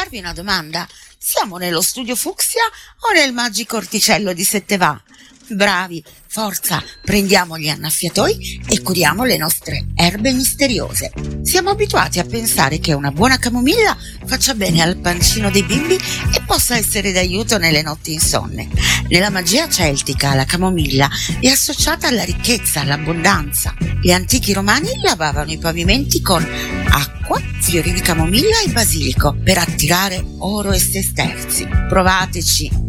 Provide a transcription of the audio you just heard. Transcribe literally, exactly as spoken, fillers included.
farvi una domanda. Siamo nello studio fucsia o nel magico orticello di Settevà? Bravi, forza, prendiamo gli annaffiatoi e curiamo le nostre erbe misteriose. Siamo abituati a pensare che una buona camomilla faccia bene al pancino dei bimbi e possa essere d'aiuto nelle notti insonne. Nella magia celtica la camomilla è associata alla ricchezza, all'abbondanza. Gli antichi romani lavavano i pavimenti con acqua, fiori di camomilla e basilico per attirare oro e sesterzi. Provateci!